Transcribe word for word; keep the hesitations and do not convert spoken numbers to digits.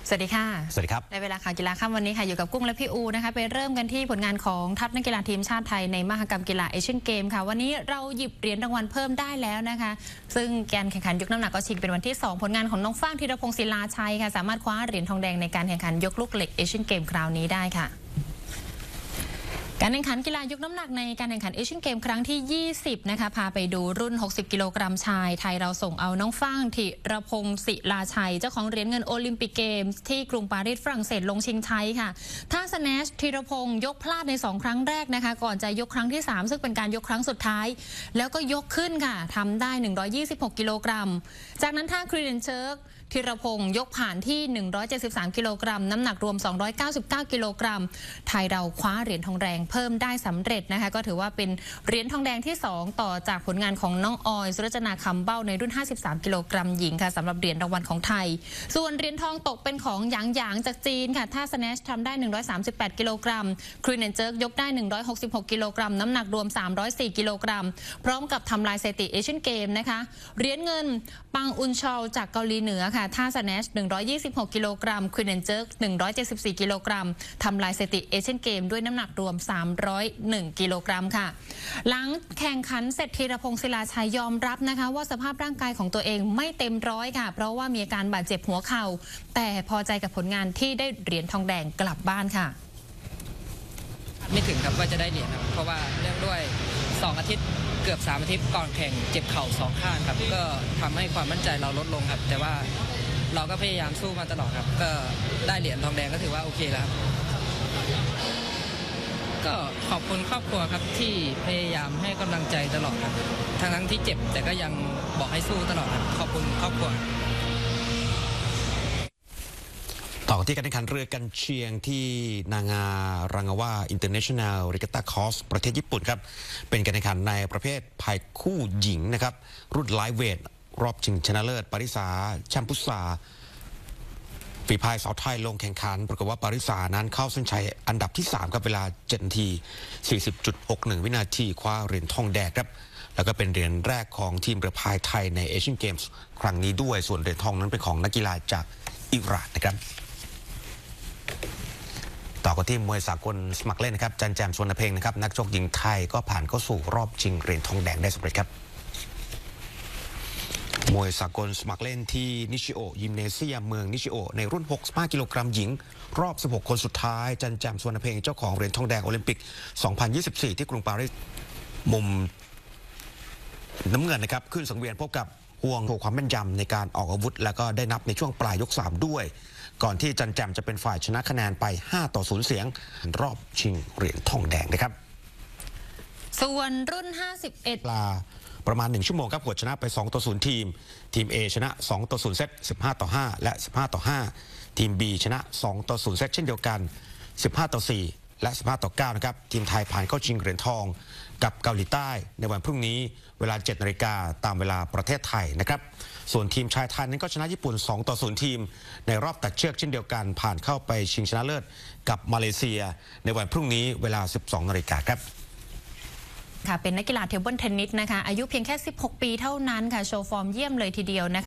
สวัสดีค่ะสวัสดีครับในเวลาข่าวกีฬาค่ำวันนี้ค่ะอยู่กับกุ้งและพี่อูนะคะไปเริ่มกันที่ผลงานของทัพนักกีฬาทีมชาติไทยในมหกรรมกีฬาเอเชียนเกมค่ะวันนี้เราหยิบเหรียญรางวัลเพิ่มได้แล้วนะคะซึ่งการแข่งขันยกน้ำหนักก็ชิงเป็นวันที่สองผลงานของน้องฟ้างธีรพงศ์ศิลาชัยค่ะสามารถคว้าเหรียญทองแดงในการแข่งขันยกลูกเหล็กเอเชียนเกมคราวนี้ได้ค่ะการแข่งขันกีฬายกน้ำหนักในการแข่งขันเอเชียนเกมครั้งที่ยี่สิบนะคะพาไปดูรุ่นหกสิบกิโลกรัมชายไทยเราส่งเอาน้องฟ้างธีรพงศ์ศิลาชัยเจ้าของเหรียญเงินโอลิมปิกเกมส์ที่กรุงปารีสฝรั่งเศสลงชิงชัยค่ะท่าสแนชธีรพงศ์ยกพลาดในสองครั้งแรกนะคะก่อนจะยกครั้งที่สามซึ่งเป็นการยกครั้งสุดท้ายแล้วก็ยกขึ้นค่ะทำได้หนึ่งร้อยยี่สิบหกกิโลกรัมจากนั้นท่าครีเดนเชิร์กธีรพงศ์ยกผ่านที่หนึ่งร้อยเจ็ดสิบสามกิโลกรัมน้ำหนักรวมสองร้อยเก้าสิบเก้ากิโลกรัมไทยเราคว้าเหรียญทองแดงเพิ่มได้สำเร็จนะคะก็ถือว่าเป็นเหรียญทองแดงที่สองต่อจากผลงานของน้องออยสุรจนาคำเบ้าในรุ่นห้าสิบสามกิโลกรัมหญิงค่ะสำหรับเหรียญรางวัลของไทยส่วนเหรียญทองตกเป็นของหยางหยางจากจีนค่ะท่าสแนชทำได้หนึ่งร้อยสามสิบแปดกิโลกรัมครีเนนเจิร์กยกได้หนึ่งร้อยหกสิบหกกิโลกรัมน้ำหนักรวมสามร้อยสี่กิโลกรัมพร้อมกับทำลายสถิติเอเชียนเกมนะคะเหรียญเงินปังอุนชอลจากเกาหลีเหนือค่ะท่าสแนชหนึ่งร้อยยี่สิบหกกิโลกรัมควีนแอนด์เจิร์กหนึ่งร้อยเจ็ดสิบสี่กิโลกรัมทำลายสถิติเอเชียนเกมด้วยน้ำหนักรวมสามร้อยเอ็ดกิโลกรัมค่ะหลังแข่งขันเสร็จธีรพงศ์ศิลาชัยยอมรับนะคะว่าสภาพร่างกายของตัวเองไม่เต็มร้อยค่ะเพราะว่ามีอาการบาดเจ็บหัวเข่าแต่พอใจกับผลงานที่ได้เหรียญทองแดงกลับบ้านค่ะไม่ถึงครับว่าจะได้เหรียญครับเพราะว่าเนื่องด้วยสองอาทิตย์เกือบสามอาทิตย์ก่อนแข่งเจ็บเข่าสองข้างครับก็ทำให้ความมั่นใจเราลดลงครับแต่ว่าเราก็พยายามสู้มาตลอดครับก็ได้เหรียญทองแดงก็ถือว่าโอเคแล้วครับก็ขอบคุณครอบครัวครับที่พยายามให้กำลังใจตลอดครับทั้งทั้งที่เจ็บแต่ก็ยังบอกให้สู้ตลอดครับขอบคุณครอบครัวต่อที่การแข่งขันเรือกันเชียงที่นางารางาวาอินเตอร์เนชั่นแนลริกาตาคอสประเทศญี่ปุ่นครับเป็นการแข่งขันในประเภทพายคู่หญิงนะครับรุ่นไลท์เวทรอบชิงชนะเลิศปาริสาแชมพุสาฝีพายสาวไทยลงแข่งขันปรากฏว่าปาริสานั้นเข้าเส้นชัยอันดับที่สามครับเวลาเจ็ดนาที สี่สิบจุดหกหนึ่ง วินาทีคว้าเหรียญทองแดงครับแล้วก็เป็นเหรียญแรกของทีมเรือพายไทยในเอเชียนเกมส์ครั้งนี้ด้วยส่วนเหรียญทองนั้นเป็นของนักกีฬาจากอิหร่านนะครับต่อกันที่มวยสากลสมัครเล่นนะครับจันแจมสวนเพลงนะครับนักชกหญิงไทยก็ผ่านเข้าสู่รอบชิงเหรียญทองแดงได้สำเร็จครับมวยสากลสมัครเล่นที่นิชิโอยิมเนเซียมเมืองนิชิโอในรุ่นหกสิบห้ากิโลกรัมหญิงรอบสิบหกคนสุดท้ายจันแจมสวนเพลงเจ้าของเหรียญทองแดงโอลิมปิกสองพันยี่สิบสี่ที่กรุงปารีสมุมน้ำเงินนะครับขึ้นสังเวียนพบกับห่วงโชว์ความแม่นยำในการออกอาวุธแล้วก็ได้นับในช่วงปลายยกสามด้วยก่อนที่จันแจมจะเป็นฝ่ายชนะคะแนนไปห้าต่อศูนย์เสียงรอบชิงเหรียญทองแดงนะครับส่วนรุ่นห้าสิบเอ็ดลาประมาณหนึ่งชั่วโมงครับผลชนะไปสองต่อศูนย์ทีมทีม A ชนะสองต่อศูนย์เซตสิบห้าต่อห้าและสิบห้าต่อห้าทีม B ชนะสองต่อศูนย์เซตเช่นเดียวกันสิบห้าต่อสี่และสิบห้าต่อเก้านะครับทีมไทยผ่านเข้าชิงเหรียญทองกับเกาหลีใต้ในวันพรุ่งนี้เวลาเจ็ดนาฬิกาตามเวลาประเทศไทยนะครับส่วนทีมชายไทยนั้นก็ชนะญี่ปุ่นสองต่อศูนย์ทีมในรอบตัดเชือกเช่นเดียวกันผ่านเข้าไปชิงชนะเลิศกับมาเลเซียในวันพรุ่งนี้เวลาสิบสองนาฬิกาครับค่ะเป็นนักกีฬาเทเบิลเทนนิสนะคะอายุเพียงแค่สิบหกปีเท่านั้นค่ะโชว์ฟอร์มเยี่ยมเลยทีเดียวนะคะ